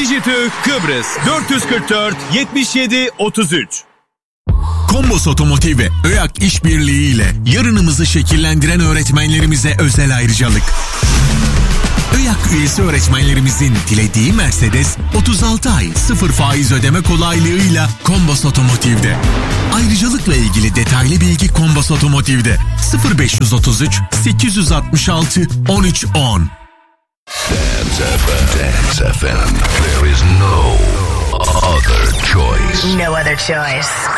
Üretici TÜ Kıbrıs 444 77 33. Kombos Otomotiv ve ÖYAK işbirliği ile yarınımızı şekillendiren öğretmenlerimize özel ayrıcalık. ÖYAK üyesi öğretmenlerimizin dilediği Mercedes 36 ay 0 faiz ödeme kolaylığıyla Kombos Otomotiv'de. Ayrıcalıkla ilgili detaylı bilgi Kombos Otomotiv'de 0533 866 1310. Dance FM. There is no other choice. No other choice.